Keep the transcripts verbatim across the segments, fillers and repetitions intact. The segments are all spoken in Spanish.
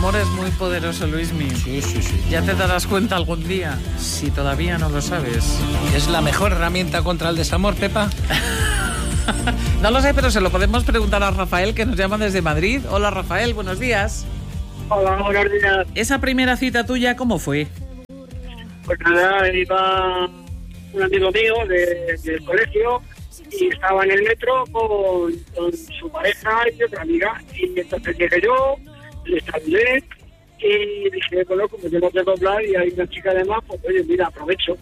amor es muy poderoso, Luismi. Sí, sí, sí. Ya te darás cuenta algún día, si todavía no lo sabes. ¿Es la mejor herramienta contra el desamor, Pepa? No lo sé, pero se lo podemos preguntar a Rafael, que nos llama desde Madrid. Hola, Rafael, buenos días. Hola, buenos días. ¿Esa primera cita tuya cómo fue? Pues nada, iba un amigo mío de, del colegio y estaba en el metro con, con su pareja y otra amiga. Y entonces llegué yo, le saludé y dije, bueno, como yo no tengo plan y hay una chica de más, pues oye, mira, aprovecho.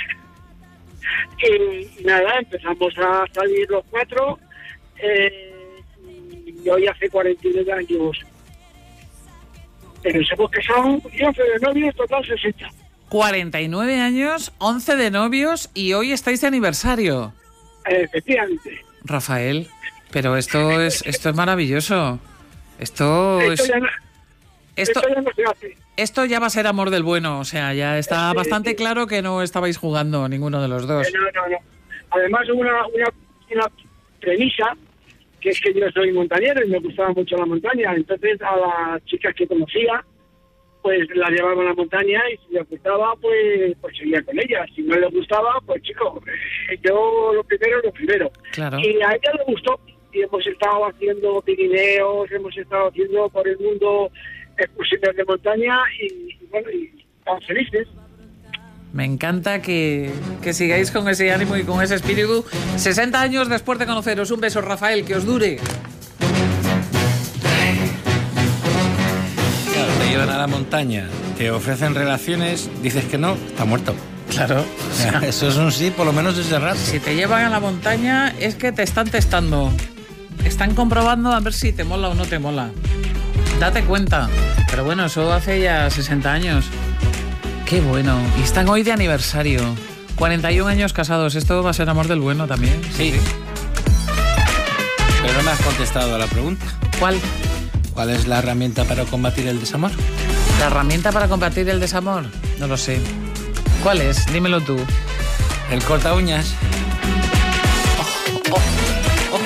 y, y nada, empezamos a salir los cuatro eh, y hoy hace cuarenta y nueve años. Pero hemos casado y once de novios, total sesenta. cuarenta y nueve años, once de novios y hoy estáis de aniversario. Efectivamente. Rafael, pero esto es esto es maravilloso. Esto Esto es ya no, esto, esto ya no se hace. esto ya va a ser amor del bueno, o sea, ya está Sí, bastante sí. claro que no estabais jugando ninguno de los dos. Eh, No, no, no. Además, una, una, una premisa, que es que yo soy montañero y me gustaba mucho la montaña. Entonces, a las chicas que conocía, pues las llevaba a la montaña y si les gustaba, pues, pues seguía con ellas. Si no les gustaba, pues chico, eh, yo lo primero, lo primero. Claro. Y a ella le gustó. Y hemos estado haciendo Pirineos, hemos estado haciendo por el mundo excursiones de montaña y, y bueno, y estamos felices. Me encanta que, que sigáis con ese ánimo y con ese espíritu. sesenta años después de conoceros. Un beso, Rafael, que os dure. Claro, te llevan a la montaña, te ofrecen relaciones, dices que no, está muerto. Claro. O sea, eso es un sí, por lo menos desde rato. Si te llevan a la montaña es que te están testando. Están comprobando a ver si te mola o no te mola. Date cuenta. Pero bueno, eso hace ya sesenta años. Qué bueno. Y están hoy de aniversario. cuarenta y un años casados. Esto va a ser amor del bueno también. Sí. Pero no me has contestado a la pregunta. ¿Cuál? ¿Cuál es la herramienta para combatir el desamor? ¿La herramienta para combatir el desamor? No lo sé. ¿Cuál es? Dímelo tú. El corta uñas. Oh, oh, oh,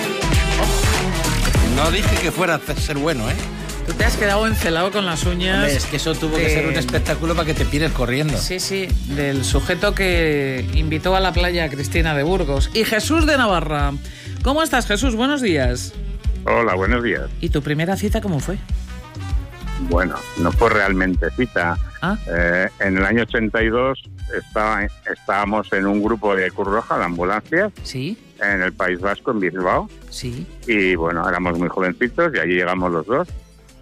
oh. No dije que fuera a ser bueno, ¿eh? Tú te has quedado encelado con las uñas. Hombre, es que eso tuvo de... que ser un espectáculo para que te pires corriendo. Sí, sí, del sujeto que invitó a la playa a Cristina de Burgos. Y Jesús de Navarra. ¿Cómo estás, Jesús? Buenos días. Hola, buenos días. ¿Y tu primera cita cómo fue? Bueno, no fue realmente cita. ¿Ah? Eh, en el año ochenta y dos estaba, estábamos en un grupo de Cruz Roja, de ambulancias, Sí, en el País Vasco, en Bilbao. sí. Y bueno, éramos muy jovencitos y allí llegamos los dos.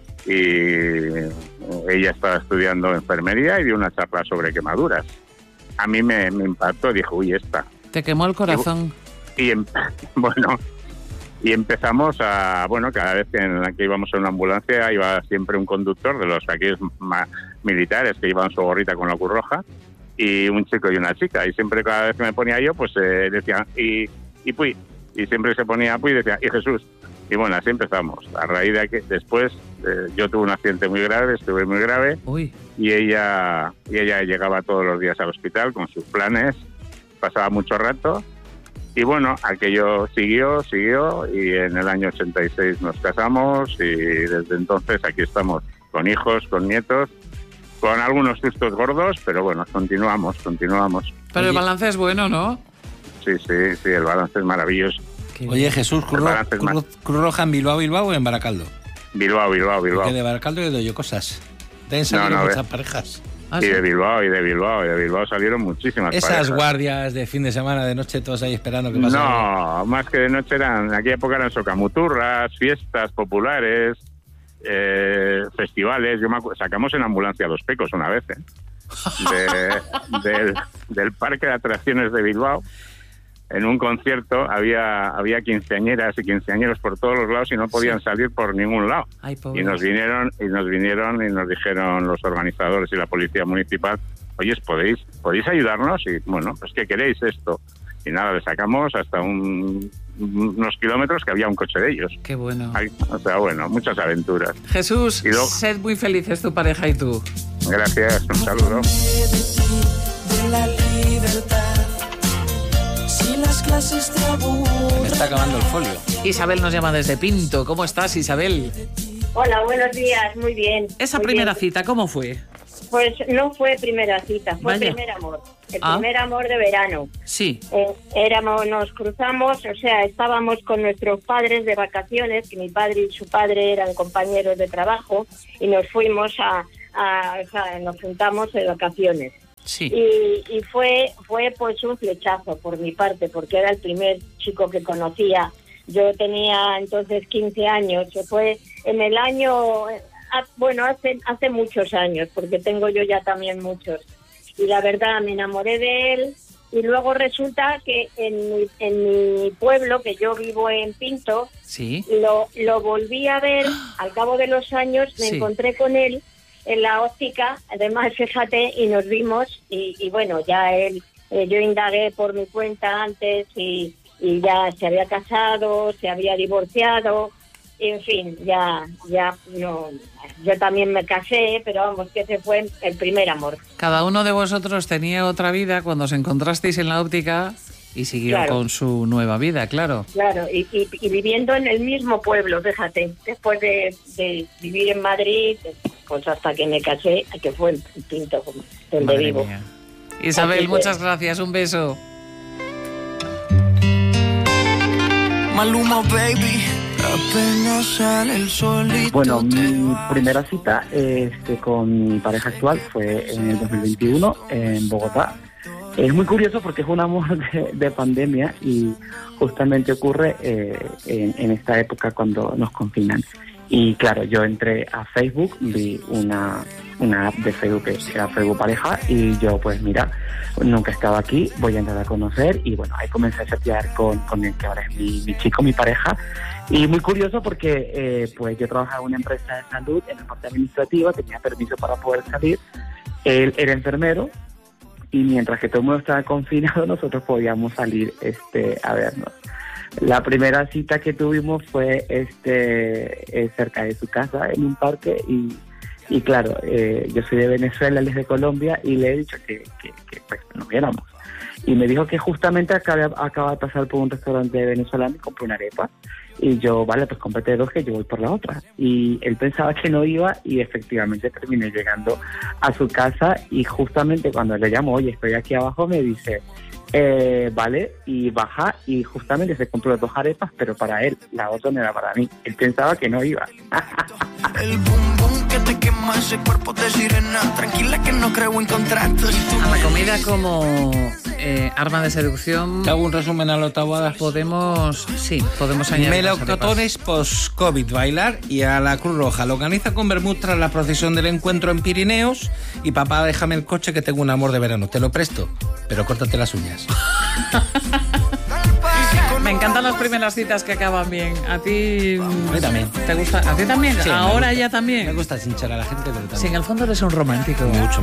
Y ella estaba estudiando enfermería y dio una charla sobre quemaduras. A mí me, me impactó, dije, uy, esta. Te quemó el corazón. Y em- bueno, y empezamos a, bueno, cada vez que, en la que íbamos en una ambulancia iba siempre un conductor de los aquí ma- militares que iban su gorrita con la Cruz Roja y un chico y una chica. Y siempre cada vez que me ponía yo, pues eh, decía, y, y Puy. Y siempre se ponía Puy y decía, y Jesús. Y bueno, así empezamos. A raíz de que después eh, yo tuve un accidente muy grave, estuve muy grave. Uy. Y ella, y ella llegaba todos los días al hospital con sus planes, pasaba mucho rato. Y bueno, aquello siguió, siguió y en el año ochenta y seis nos casamos y desde entonces aquí estamos con hijos, con nietos, con algunos sustos gordos, pero bueno, continuamos, continuamos. Pero el balance es bueno, ¿no? Sí, sí, sí, el balance es maravilloso. Qué Oye, bien. Jesús, Cruz, El Ro- balance es Cruz- Cruz Roja en Bilbao, Bilbao o en Baracaldo? Bilbao, Bilbao, Bilbao. Porque de Baracaldo he oído cosas. Deben salir No, no, muchas ve. parejas. Ah, Y sí. de Bilbao, y de Bilbao, y de Bilbao salieron muchísimas Esas parejas. guardias de fin de semana, de noche, todos ahí esperando que pase algo. No, más que de noche eran, en aquella época eran socamuturras, fiestas populares, eh, festivales. Yo me acu- sacamos en ambulancia a Los Pecos una vez, ¿eh? De- del, del parque de atracciones de Bilbao. En un concierto había había quinceañeras y quinceañeros por todos los lados y no podían Sí. salir por ningún lado. Ay, pobre. Y nos vinieron y nos vinieron y nos dijeron los organizadores y la policía municipal, oye, ¿podéis podéis ayudarnos? Y bueno, pues ¿qué queréis esto? Y nada, le sacamos hasta un, unos kilómetros que había un coche de ellos. Qué bueno. Ay, o sea, bueno, muchas aventuras. Jesús, Y luego- sed muy felices tu pareja y tú. Gracias, un saludo. De la libertad. Si las clases te aburren. Me está acabando el folio. Isabel nos llama desde Pinto. ¿Cómo estás, Isabel? Hola, buenos días, muy bien. Esa muy primera bien. cita, ¿cómo fue? Pues no fue primera cita, fue Vaya. primer amor. El Ah. primer amor de verano. Sí. Eh, éramos, nos cruzamos, o sea, estábamos con nuestros padres de vacaciones, que mi padre y su padre eran compañeros de trabajo, y nos fuimos a, a o sea, nos juntamos de vacaciones. Sí. Y, y fue, fue pues un flechazo por mi parte, porque era el primer chico que conocía. Yo tenía entonces quince años, se fue en el año, ah, bueno, hace, hace muchos años, porque tengo yo ya también muchos. Y la verdad, me enamoré de él, y luego resulta que en mi, en mi pueblo, que yo vivo en Pinto, Sí. lo, lo volví a ver, al cabo de los años me Sí. encontré con él en la óptica, además fíjate, y nos vimos, y, y bueno, ya él, eh, yo indagué por mi cuenta antes, y, y ya se había casado, se había divorciado, en fin, ya, ya no, yo también me casé, pero vamos, que ese fue el primer amor. Cada uno de vosotros tenía otra vida cuando os encontrasteis en la óptica y siguió Claro. con su nueva vida, claro. Claro, y, y, y viviendo en el mismo pueblo, fíjate, después de, de vivir en Madrid, pues hasta que me casé, que fue en Pinto, donde Madre vivo. mía. Isabel, Así que- muchas gracias, un beso. Maluma, baby. Apenas sale el solito. Bueno, mi primera cita este, con mi pareja actual fue en el dos mil veintiuno en Bogotá. Es muy curioso porque es un amor de, de pandemia y justamente ocurre eh, en, en esta época cuando nos confinan. Y claro, yo entré a Facebook, vi una, una app de Facebook que era Facebook Pareja y yo pues mira, nunca estaba aquí, voy a entrar a conocer y bueno, ahí comencé a chatear con, con el que ahora es mi, mi chico, mi pareja. Y muy curioso porque eh, pues yo trabajaba en una empresa de salud en la parte administrativa, tenía permiso para poder salir, él era enfermero y mientras que todo el mundo estaba confinado nosotros podíamos salir este a vernos. La primera cita que tuvimos fue este eh, cerca de su casa en un parque y, y claro, eh, yo soy de Venezuela, él es de Colombia y le he dicho que, que, que pues nos viéramos. Y me dijo que justamente acaba, acaba de pasar por un restaurante venezolano y compró una arepa. Y yo, vale, pues cómprate dos que yo voy por la otra. Y él pensaba que no iba y efectivamente terminé llegando a su casa y justamente cuando le llamo, oye, estoy aquí abajo, me dice, eh, vale, y baja y justamente se compró dos arepas, pero para él, la otra no era para mí. Él pensaba que no iba. El bum bum que te quema ese cuerpo de sirena. Tranquila que no creo en contratos. A la comida como eh, arma de seducción Te hago un resumen a lo tabuadas. podemos, sí, podemos añadir las arepas. Melocotones post-COVID, bailar y a la Cruz Roja. Lo organiza con Bermud tras la procesión del encuentro en Pirineos. Y papá, déjame el coche que tengo un amor de verano. Te lo presto, pero córtate las uñas. Me encantan las primeras citas que acaban bien. ¿A ti A mí también. te gusta? ¿A ti también? Sí, me Ahora gusta. ya Me también. gusta hinchar a la gente, pero también. Sí, en el fondo eres un romántico. Mucho.